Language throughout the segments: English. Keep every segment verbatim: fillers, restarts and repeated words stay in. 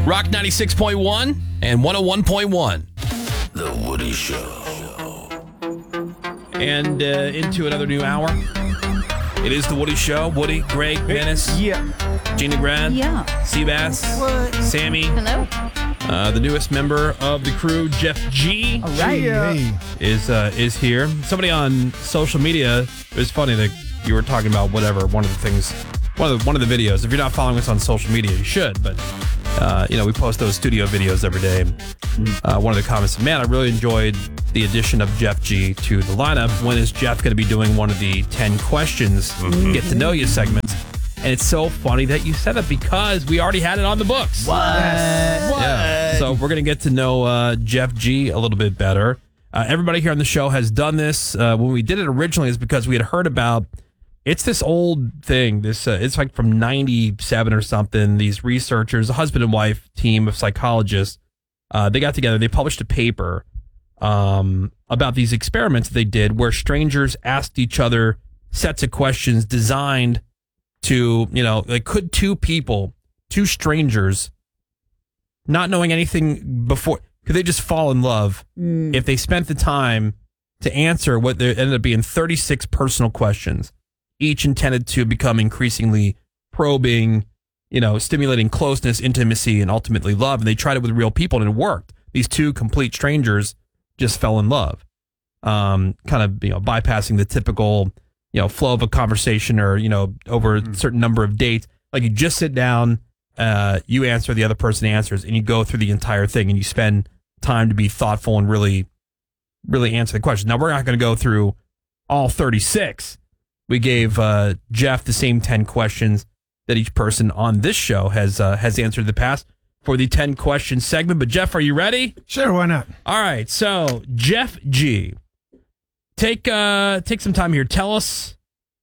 Rock ninety-six point one and one oh one point one. The Woody Show. And uh, into another new hour. It is The Woody Show. Woody, Greg, Dennis, Yeah. Gina Grad, Yeah. Seabass, What? Sammy, Hello. uh, the newest member of the crew, Jeff G, All right. Hey. is uh, is here. Somebody on social media, it was funny that you were talking about whatever, one of the things, one of the, one of the videos. If you're not following us on social media, you should, but uh, you know, we post those studio videos every day. Uh, one of the comments, man, I really enjoyed the addition of Jeff G to the lineup. When is Jeff going to be doing one of the ten questions, Mm-hmm. get to know you segments? And it's so funny that you said that because we already had it on the books. What? Yeah. So we're going to get to know uh, Jeff G a little bit better. Uh, everybody here on the show has done this. Uh, when we did it originally is because we had heard about, it's this old thing. This uh, It's like from ninety-seven or something. These researchers, a husband and wife team of psychologists, uh, they got together. They published a paper um, about these experiments they did where strangers asked each other sets of questions designed to, you know, like, could two people, two strangers, not knowing anything before, could they just fall in love Mm. if they spent the time to answer what there ended up being thirty-six personal questions, each intended to become increasingly probing, you know, stimulating closeness, intimacy, and ultimately love. And they tried it with real people and it worked. These two complete strangers just fell in love, um, kind of, you know, bypassing the typical, you know, flow of a conversation or, you know, over a certain number of dates. Like, you just sit down, uh, you answer, the other person answers, and you go through the entire thing and you spend time to be thoughtful and really, really answer the question. Now, we're not going to go through all thirty-six. We gave uh, Jeff the same ten questions that each person on this show has uh, has answered in the past for the ten question segment. But Jeff, are you ready? Sure, why not? All right. So, Jeff G, take uh, take some time here. Tell us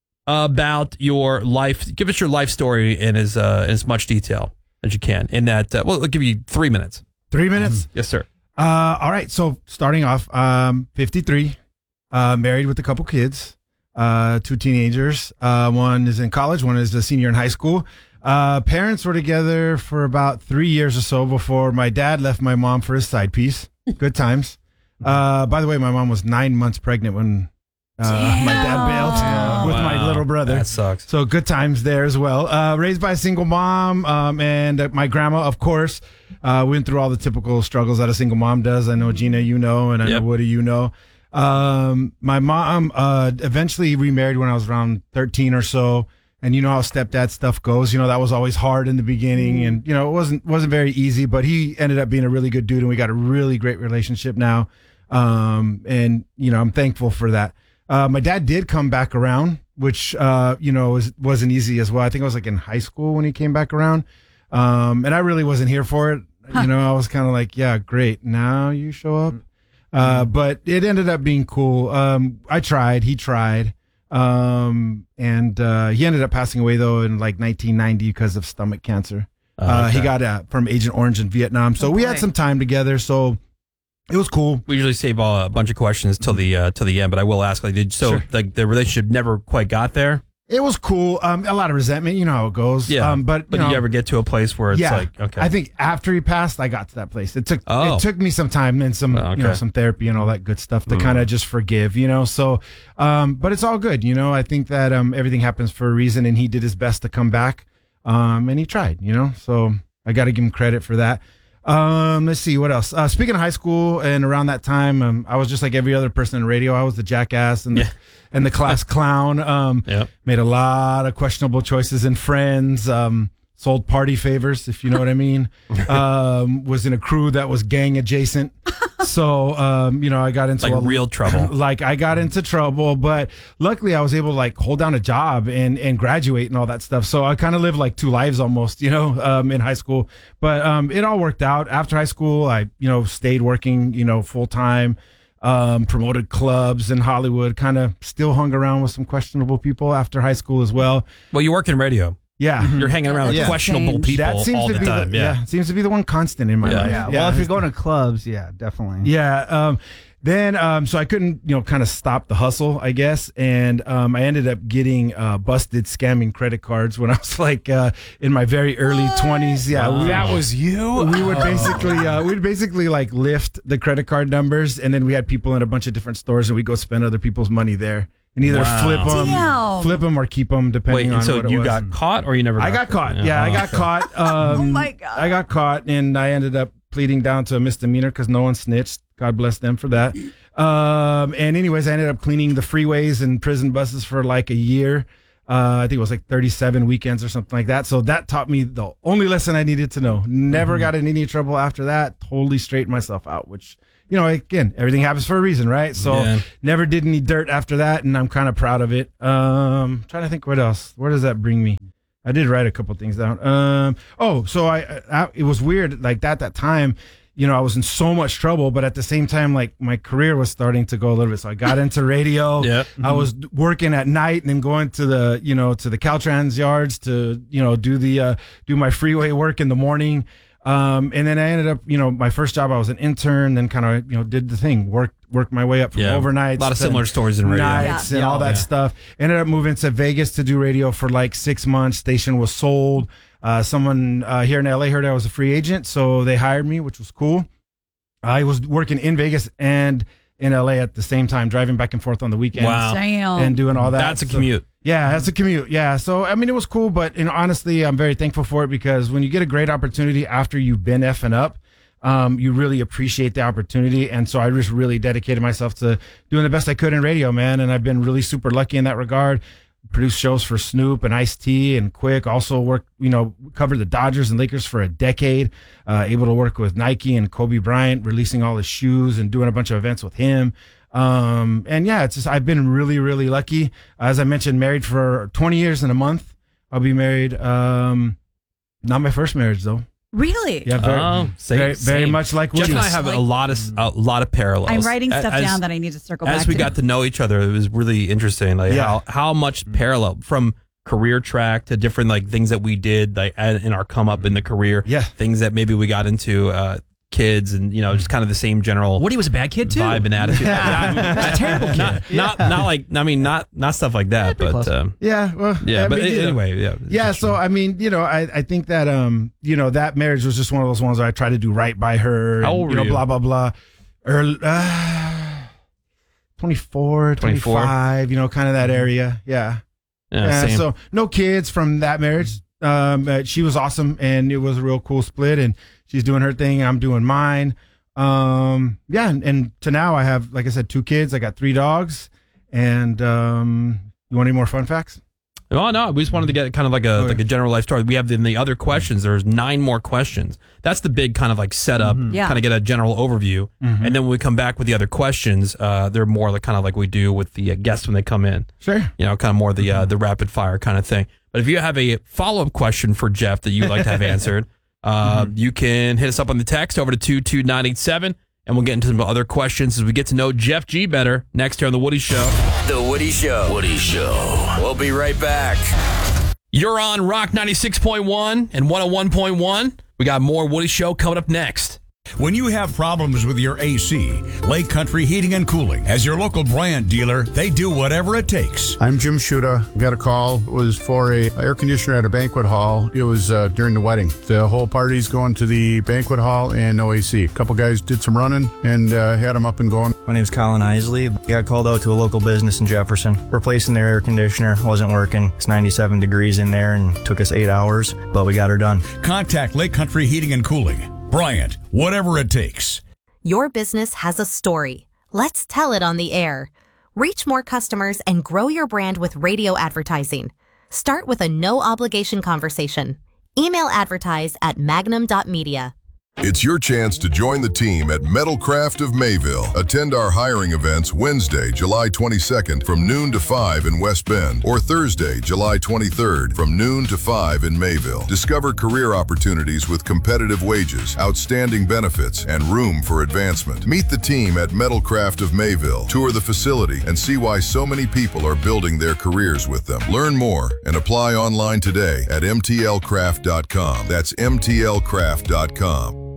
about your life. Give us your life story in as uh, in as much detail as you can. In that, uh, well, I'll give you three minutes. Three minutes? Yes, sir. Uh, all right. So starting off, um, fifty-three, uh, married with a couple kids, uh, two teenagers. Uh, one is in college. One is a senior in high school. Uh, parents were together for about three years or so before my dad left my mom for his side piece. Good times. Uh, by the way, my mom was nine months pregnant when uh, my dad bailed Damn. with my Wow. little brother. That sucks. So good times there as well. Uh, raised by a single mom, um, and uh, my grandma, of course, uh, went through all the typical struggles that a single mom does. I know, Gina, you know, and I Yep. know, Woody, you know. Um, my mom uh, eventually remarried when I was around thirteen or so. And you know how stepdad stuff goes. You know, that was always hard in the beginning. And, you know, it wasn't wasn't very easy, but he ended up being a really good dude. And we got a really great relationship now. Um, and, you know, I'm thankful for that. Uh, my dad did come back around, which, uh, you know, was, wasn't easy as well. I think I was like in high school when he came back around. Um, and I really wasn't here for it. Huh. You know, I was kind of like, yeah, great. Now you show up. Uh, but it ended up being cool. Um, I tried. He tried. Um, and uh, he ended up passing away, though, in like nineteen ninety because of stomach cancer. Oh, Uh, okay. he got uh, from Agent Orange in Vietnam. So we had Okay. some time together. So it was cool. We usually save uh, a bunch of questions till the uh, till the end, but I will ask. Like, did so Sure. like the relationship never quite got there? It was cool. Um, a lot of resentment. You know how it goes. Yeah. Um, but, But you did know, you ever get to a place where it's yeah, like, okay, I think after he passed, I got to that place. It took Oh. it took me some time and some Oh, you know okay. some therapy and all that good stuff to Mm. kind of just forgive, you know. So, um, but it's all good, you know. I think that um, everything happens for a reason, and he did his best to come back, um, and he tried, you know. So I got to give him credit for that. Um, let's see what else. Uh, speaking of high school, and around that time, um, I was just like every other person in radio. I was the jackass and the, Yeah. and the class clown. Um, Yep. made a lot of questionable choices in friends. Um, sold party favors, if you know what I mean. Um, was in a crew that was gang adjacent. So, um, you know, I got into like a, real trouble. like I got into trouble, but luckily I was able to like hold down a job and, and graduate and all that stuff. So I kind of lived like two lives almost, you know, um, in high school, but, um, it all worked out. After high school, I, you know, stayed working, you know, full time, um, promoted clubs in Hollywood, kind of still hung around with some questionable people after high school as well. Well, you work in radio. Yeah. You're hanging around with Yeah. questionable Change. people That seems all to the be time. the, yeah. yeah, seems to be the one constant in my Yeah. life. Yeah. Well, if you're going to clubs, yeah, definitely. Yeah. Um, Then, um, so I couldn't, you know, kind of stop the hustle, I guess. And um, I ended up getting uh, busted scamming credit cards when I was like uh, in my very early twenties. Yeah, Wow. we, That was you? we would basically, uh, we'd basically like lift the credit card numbers, and then we had people in a bunch of different stores, and we go spend other people's money there, and either Wow. flip them, Damn. flip them, or keep them, depending Wait, on and so what it you was. got caught or you never got I got caught. Yeah, I Oh, got okay. caught. Um, Oh my God. I got caught, and I ended up pleading down to a misdemeanor because no one snitched. God bless them for that. Um, and anyways, I ended up cleaning the freeways and prison buses for like a year. Uh, I think it was like thirty-seven weekends or something like that. So that taught me the only lesson I needed to know. Never got in any trouble after that. Totally straightened myself out, which, you know, again, everything happens for a reason, right? So Yeah. never did any dirt after that, and I'm kind of proud of it. Um, trying to think what else. Where does that bring me? I did write a couple things down. Um, oh, so I, I, it was weird. Like that, that time, you know, I was in so much trouble, but at the same time, like my career was starting to go a little bit. So I got into radio. Yep. I was working at night and then going to the, you know, to the Caltrans yards to, you know, do the, uh, do my freeway work in the morning. Um, and then I ended up, you know, my first job, I was an intern, then kind of, you know, did the thing, worked, worked my way up from Yeah. overnights. A lot of to similar stories in radio. Nights Yeah. and all that Yeah. stuff. Ended up moving to Vegas to do radio for like six months. Station was sold. Uh, someone uh, here in L A heard I was a free agent, so they hired me, which was cool. I was working in Vegas and in L A at the same time, driving back and forth on the weekends. Wow. Damn. And doing all that. That's a So- commute. yeah, that's a commute. Yeah. So, I mean, it was cool, but you know, honestly, I'm very thankful for it because when you get a great opportunity after you've been effing up, um, you really appreciate the opportunity. And so I just really dedicated myself to doing the best I could in radio, man. And I've been really super lucky in that regard. Produced shows for Snoop and Ice-T and Quick. Also worked, you know, covered the Dodgers and Lakers for a decade. Uh, able to work with Nike and Kobe Bryant, releasing all his shoes and doing a bunch of events with him. Um, and yeah, it's just, I've been really, really lucky. As I mentioned, married for twenty years and a month. I'll be married. Um, not my first marriage though. Really? Yeah, very, Oh, same- very, very same. much like Jeff and I Woody's. have Like- a lot of a lot of parallels. I'm writing A- stuff as, down that I need to circle back As we to. got to know each other, it was really interesting. Like Yeah. how how much parallel from career track to different like things that we did like at- in our come up in the career. Yeah. things that maybe we got into. Uh, kids and you know just kind of the same general Woody was a bad kid, too. vibe and attitude. a terrible kid. Not, not not like I mean not not stuff like that, pretty but close. um, Yeah, well, yeah. I But mean, you know. anyway, yeah. Yeah, so I mean, you know, I, I think that um, you know, that marriage was just one of those ones where I tried to do right by her. How and, old you were know, you? blah blah blah. Early, uh, twenty-four, twenty-four? twenty-five, you know, kind of that area. Yeah. yeah, Yeah, same. so no kids from that marriage. Um, uh, she was awesome, and it was a real cool split. And she's doing her thing, and I'm doing mine. Um, yeah, and, and to now I have, like I said, two kids. I got three dogs, and um, you want any more fun facts? Oh no, we just wanted to get kind of like a Okay. like a general life story. We have in the other questions. There's nine more questions. That's the big kind of like setup. Yeah. Kind of get a general overview, and then when we come back with the other questions, uh, they're more like kind of like we do with the uh, guests when they come in. Sure. You know, kind of more the uh, the rapid fire kind of thing. But if you have a follow up question for Jeff that you'd like to have answered, uh, you can hit us up on the text over to two two nine eight seven, and we'll get into some other questions as we get to know Jeff G better next here on the Woody Show. The Woody Show. Woody Show. We'll be right back. You're on Rock ninety-six point one and one oh one point one. We got more Woody Show coming up next. When you have problems with your A C, Lake Country Heating and Cooling, as your local Bryant dealer, they do whatever it takes. I'm Jim Shuda. Got a call. It was for a air conditioner at a banquet hall. It was uh, during the wedding. The whole party's going to the banquet hall and no A C. A couple guys did some running and uh, had them up and going. My name's Colin Isley. Got called out to a local business in Jefferson. Replacing their air conditioner. Wasn't working. It's ninety-seven degrees in there and took us eight hours, but we got her done. Contact Lake Country Heating and Cooling. Bryant, whatever it takes. Your business has a story. Let's tell it on the air. Reach more customers and grow your brand with radio advertising. Start with a no-obligation conversation. Email advertise at magnum dot media. It's your chance to join the team at Metalcraft of Mayville. Attend our hiring events Wednesday, July twenty-second from noon to five in West Bend, or Thursday, July twenty-third from noon to five in Mayville. Discover career opportunities with competitive wages, outstanding benefits, and room for advancement. Meet the team at Metalcraft of Mayville. Tour the facility and see why so many people are building their careers with them. Learn more and apply online today at m t l craft dot com. That's m t l craft dot com.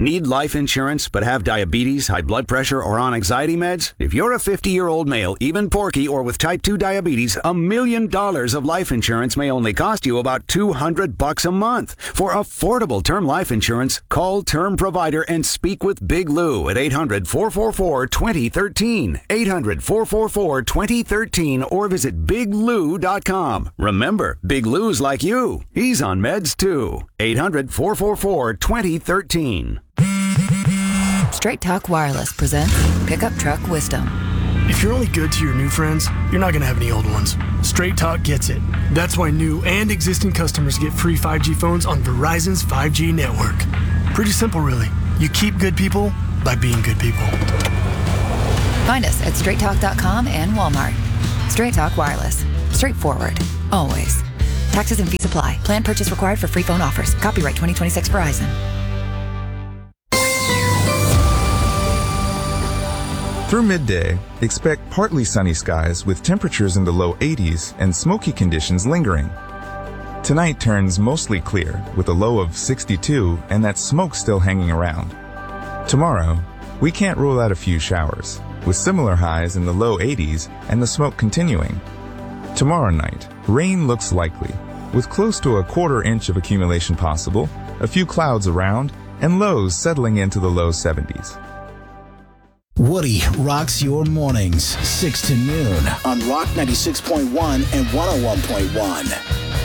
Need life insurance but have diabetes, high blood pressure, or on anxiety meds? If you're a fifty-year-old male, even porky, or with type two diabetes, a million dollars of life insurance may only cost you about two hundred bucks a month. For affordable term life insurance, call Term Provider and speak with Big Lou at eight hundred, four four four, two zero one three, eight hundred, four four four, two zero one three, or visit big lou dot com. Remember, Big Lou's like you. He's on meds too. eight hundred, four four four, two zero one three. Straight Talk Wireless presents Pickup Truck Wisdom. If you're only good to your new friends, you're not going to have any old ones. Straight Talk gets it. That's why new and existing customers get free five G phones on Verizon's five G network. Pretty simple, really. You keep good people by being good people. Find us at straight talk dot com and Walmart. Straight Talk Wireless. Straightforward. Always. Taxes and fees apply. Plan purchase required for free phone offers. Copyright twenty twenty-six Verizon. Through midday, expect partly sunny skies with temperatures in the low eighties and smoky conditions lingering. Tonight turns mostly clear with a low of sixty-two and that smoke still hanging around. Tomorrow, we can't rule out a few showers, with similar highs in the low eighties and the smoke continuing. Tomorrow night, rain looks likely, with close to a quarter inch of accumulation possible, a few clouds around, and lows settling into the low seventies. Woody rocks your mornings, six to noon on Rock ninety-six point one and one oh one point one.